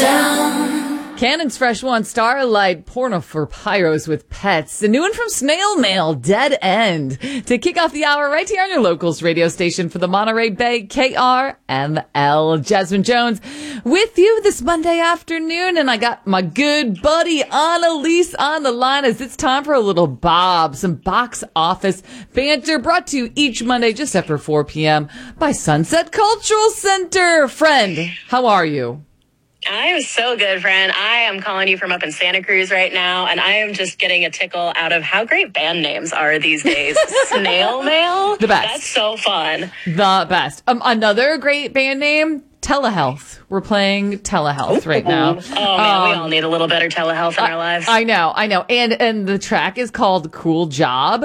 Cannon's Fresh One, Starlight, Porno for Pyros with Pets. The new one from Snail Mail, Dead End. To kick off the hour right here on your locals radio station for the Monterey Bay, KRML. Jasmine Jones with you this Monday afternoon. And I got my good buddy Annalise on the line as it's time for a little Bob. Some box office banter brought to you each Monday just after 4 p.m. by Sunset Cultural Center. Friend, how are you? I am so good, friend. I am calling you from up in Santa Cruz right now, and I am just getting a tickle out of how great band names are these days. Snail Mail? The best. That's so fun. The best. Another great band name, Telehealth. We're playing Telehealth right now. Oh, man, we all need a little better telehealth in our lives. I know. And the track is called Cool Job,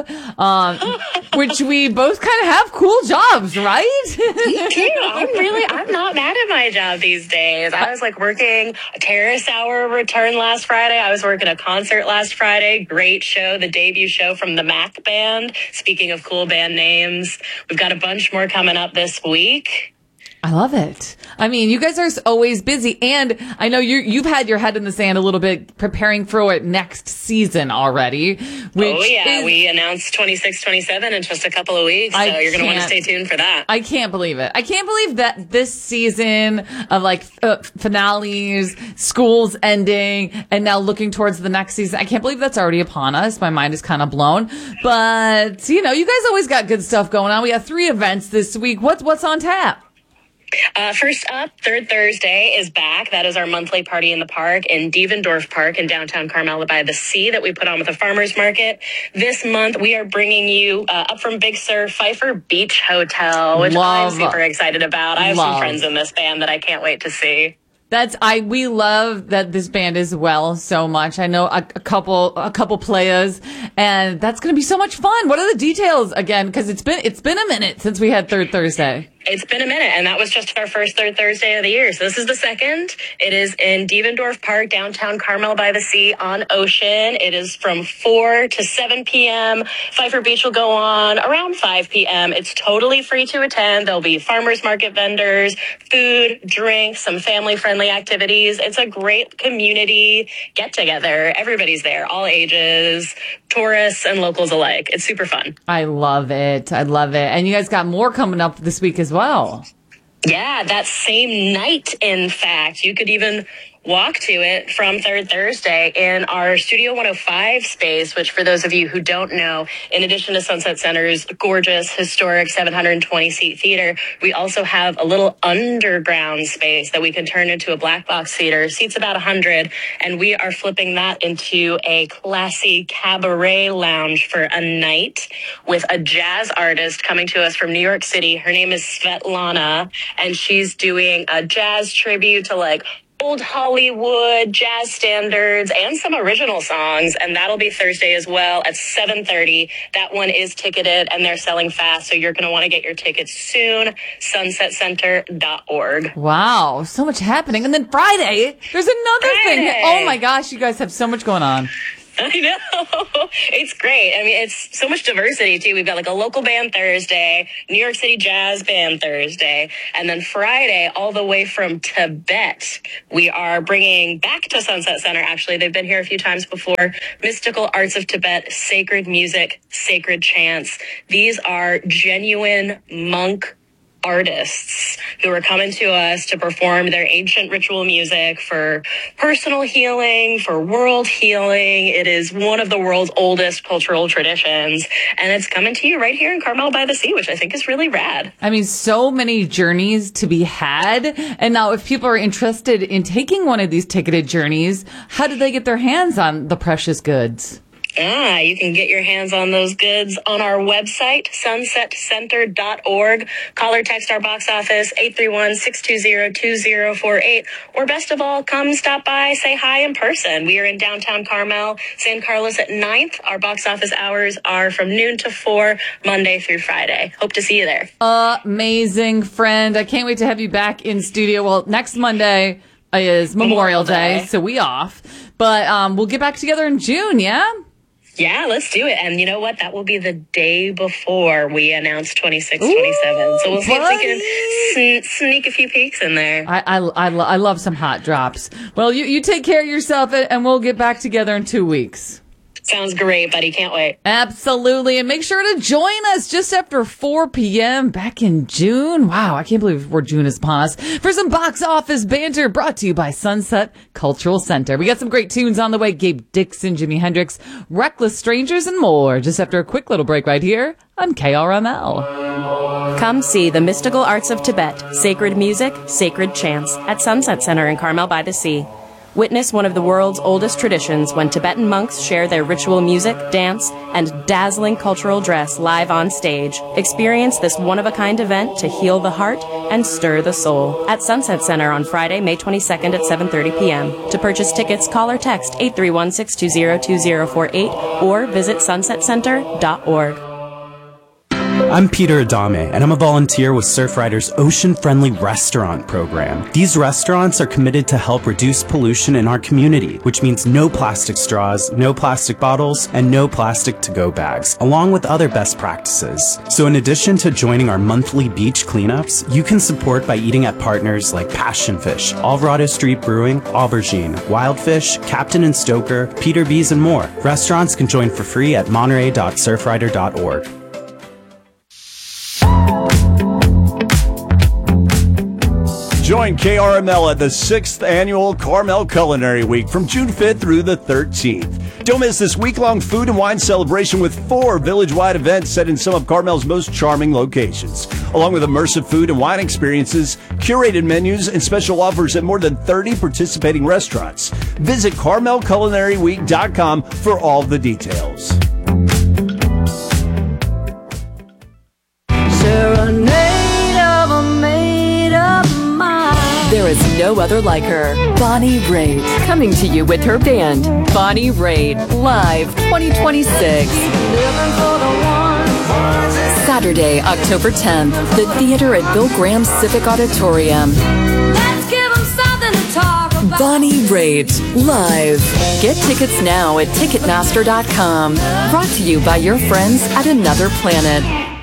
which we both kind of have cool jobs, right? Me too. I'm not mad at my job these days. I was like working a Terrace Hour return last Friday. I was working a concert last Friday. Great show, the debut show from the Mac Band. Speaking of cool band names, we've got a bunch more coming up this week. I love it. I mean, you guys are always busy, and I know you've had your head in the sand a little bit preparing for it next season already. We announced 26, 27 in just a couple of weeks, so you're going to want to stay tuned for that. I can't believe it. I can't believe that this season of finales, school's ending, and now looking towards the next season. I can't believe that's already upon us. My mind is kind of blown, but you guys always got good stuff going on. We have 3 events this week. What's on tap? First up, Third Thursday is back. That is our monthly party in the park in Devendorf Park in downtown Carmel by the Sea that we put on with the farmers market. This month, we are bringing you up from Big Sur Pfeiffer Beach Hotel, which I'm super excited about. I have some friends in this band that I can't wait to see. We love that this band as well so much. I know a couple players, and that's going to be so much fun. What are the details again? Because it's been a minute since we had Third Thursday. It's been a minute, and that was just our first Third Thursday of the year. So this is the second. It is in Devendorf Park, downtown Carmel by the Sea on Ocean. It is from 4 to 7 p.m. Pfeiffer Beach will go on around 5 p.m. It's totally free to attend. There'll be farmers market vendors, food, drink, some family-friendly activities. It's a great community get-together. Everybody's there, all ages, tourists and locals alike. It's super fun. I love it. And you guys got more coming up this week as well. Yeah, that same night, in fact. You could even walk to it from Third Thursday in our Studio 105 space, which for those of you who don't know, in addition to Sunset Center's gorgeous, historic 720-seat theater, we also have a little underground space that we can turn into a black box theater. Seats about 100, and we are flipping that into a classy cabaret lounge for a night with a jazz artist coming to us from New York City. Her name is Svetlana, and she's doing a jazz tribute to old Hollywood, jazz standards, and some original songs. And that'll be Thursday as well at 7:30. That one is ticketed, and they're selling fast, so you're going to want to get your tickets soon. sunsetcenter.org. Wow, so much happening. And then Friday, there's another thing. Oh my gosh, you guys have so much going on. I know. It's great. I mean, it's so much diversity, too. We've got a local band Thursday, New York City jazz band Thursday, and then Friday, all the way from Tibet, we are bringing back to Sunset Center. Actually, they've been here a few times before. Mystical Arts of Tibet, sacred music, sacred chants. These are genuine monk artists who are coming to us to perform their ancient ritual music for personal healing, for world healing. It is one of the world's oldest cultural traditions, and it's coming to you right here in Carmel by the Sea, which I think is really rad. I mean, so many journeys to be had. And now if people are interested in taking one of these ticketed journeys, how do they get their hands on the precious goods? You can get your hands on those goods on our website, sunsetcenter.org. Call or text our box office, 831-620-2048. Or best of all, come stop by, say hi in person. We are in downtown Carmel, San Carlos at 9th. Our box office hours are from noon to 4, Monday through Friday. Hope to see you there. Amazing, friend. I can't wait to have you back in studio. Well, next Monday is Memorial Day, so we off. But we'll get back together in June, yeah? Yeah, let's do it. And you know what? That will be the day before we announce 26, 27. So we'll see if we can sneak a few peeks in there. I love some hot drops. Well, you take care of yourself, and we'll get back together in 2 weeks. Sounds great, buddy. Can't wait. Absolutely. And make sure to join us just after 4 p.m. back in June. Wow, I can't believe we're June is upon us. For some box office banter brought to you by Sunset Cultural Center. We got some great tunes on the way. Gabe Dixon, Jimi Hendrix, Reckless Strangers, and more. Just after a quick little break right here on KRML. Come see the mystical arts of Tibet, sacred music, sacred chants at Sunset Center in Carmel by the Sea. Witness one of the world's oldest traditions when Tibetan monks share their ritual music, dance, and dazzling cultural dress live on stage. Experience this one-of-a-kind event to heal the heart and stir the soul at Sunset Center on Friday, May 22nd at 7:30 p.m. To purchase tickets, call or text 831-620-2048 or visit sunsetcenter.org. I'm Peter Adame, and I'm a volunteer with Surfrider's Ocean-Friendly Restaurant program. These restaurants are committed to help reduce pollution in our community, which means no plastic straws, no plastic bottles, and no plastic to-go bags, along with other best practices. So in addition to joining our monthly beach cleanups, you can support by eating at partners like Passion Fish, Alvarado Street Brewing, Aubergine, Wildfish, Captain and Stoker, Peter B's, and more. Restaurants can join for free at monterey.surfrider.org. Join KRML at the 6th Annual Carmel Culinary Week from June 5th through the 13th. Don't miss this week-long food and wine celebration with 4 village-wide events set in some of Carmel's most charming locations, along with immersive food and wine experiences, curated menus, and special offers at more than 30 participating restaurants. Visit CarmelCulinaryWeek.com for all the details. There is no other like her. Bonnie Raitt, coming to you with her band, Bonnie Raitt, Live 2026. Saturday, October 10th, the theater at Bill Graham Civic Auditorium. Let's give them something to talk about. Bonnie Raitt, Live. Get tickets now at Ticketmaster.com. Brought to you by your friends at Another Planet.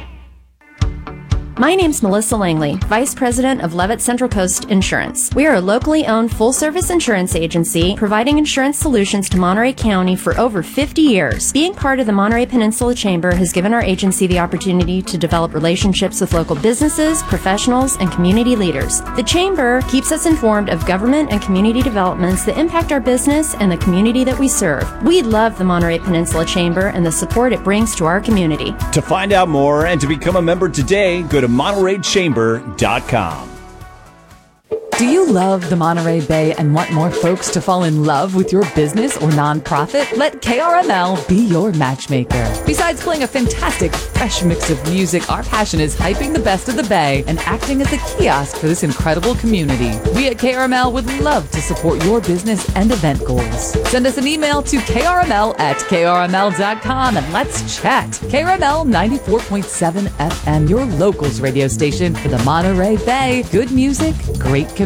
My name's Melissa Langley, Vice President of Levitt Central Coast Insurance. We are a locally owned full-service insurance agency providing insurance solutions to Monterey County for over 50 years. Being part of the Monterey Peninsula Chamber has given our agency the opportunity to develop relationships with local businesses, professionals, and community leaders. The Chamber keeps us informed of government and community developments that impact our business and the community that we serve. We love the Monterey Peninsula Chamber and the support it brings to our community. To find out more and to become a member today, go to MontereyChamber.com. Do you love the Monterey Bay and want more folks to fall in love with your business or nonprofit? Let KRML be your matchmaker. Besides playing a fantastic, fresh mix of music, our passion is hyping the best of the Bay and acting as a kiosk for this incredible community. We at KRML would love to support your business and event goals. Send us an email to krml@krml.com and let's chat. KRML 94.7 FM, your locals radio station for the Monterey Bay. Good music, great community.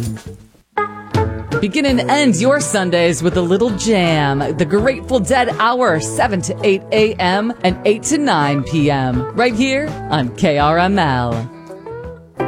Begin and end your Sundays with a little jam. The Grateful Dead Hour, 7 to 8 a.m. and 8 to 9 p.m. right here on KRML.